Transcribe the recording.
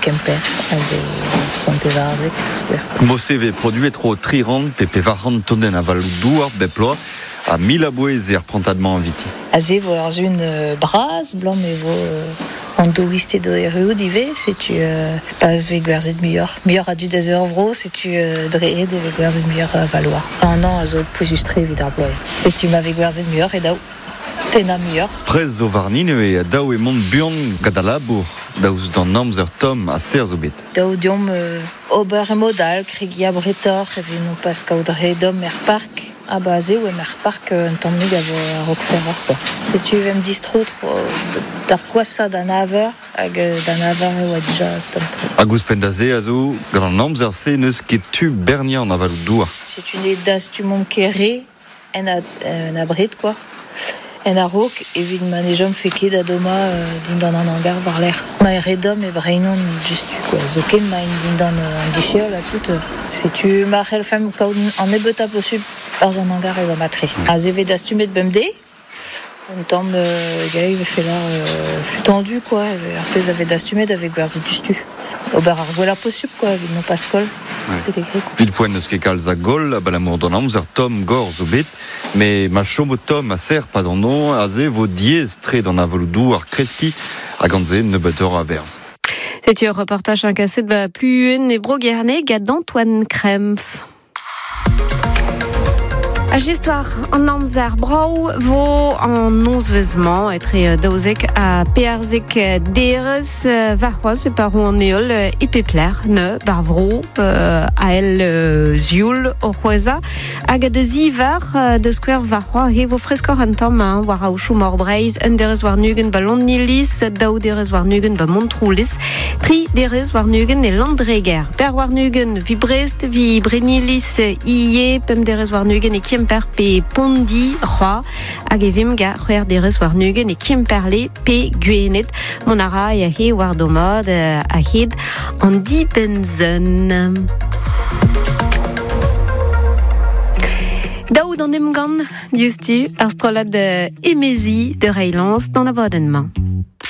Kemper, avec Santé Varzek, super. Mossé produit trop triran, pepe varran tonden a valoudour, beploa, à Milabouez et reprentadement invité. Azé, vous avez une brasse, blanc, mais vous, en touriste de Héréo d'Ivé, c'est tu pas avec verzé de meilleur à du 10 €, c'est tu drehé de verzé de meilleur valoir. Non, à zone plus illustré, évidemment. C'est tu m'avais verzé de meilleur et d'où t'en meilleur. Prez au varnine et d'où et monde buon gadalabour, d'où dans Namzer Tom à Serzobit. D'où diom Obermodal, Krigia Bretor, et nous passe qu'au drehé mer parc. À basé ou mer parc un temps mig à Roquefort quoi. Si tu veux me distro dar quoi ça d'un aveur d'un aveur ou déjà Agus pendazé azo grand Namzer c'est ne ce qui tu bernier en avaloudour. Si tu n'es das tu mon kéré en abrit quoi. En a rock évidemment les gens fait qu'il d'adoma dans un hangar vers l'air. Mais redom et brainon juste quoi. Zoken m'a dans un déchet là toute. Si tu m'arrêtes femme quand en est beta possible dans un hangar elle va matrer. Azévé d'assumer de BMD. En temps gars il fait là plus tendu quoi. Un peu avait d'assumer avec versé du stu. Au bar voilà possible quoi, avec nos pascol. Ville point de ce qui calza gol, à l'amour de Namzer Tom Gor Zobit, mais ma chomo Tom a serre pas dans nom, azé vos dièses très dans la veloudour Kreski, à Ganze ne better à Verse. C'était un reportage en cassette plus une et broguerné d'Antoine Krempf. A histoire en Namzer Brau vo en nonsvezement être dauzek a perzek deres varrois par en eol epepler ne barvro a el ziul o roza hag de zivar de square varrois he vo frescor an tom war au chumor breiz en deres war nugen ballon nilis dau deres war nugen ba montroulis tri deres war nugen e landreger per war nugen vi brest vi brenilis ie pem deres war nugen e Kemper pe pondi roi agevim ga roer deres war nugen e Kemperle pe guenet monara ya he war domod a hed an dipenzen. Daoud an emgan, justu, ar strolad emezi de Reilans dans la Bodenman.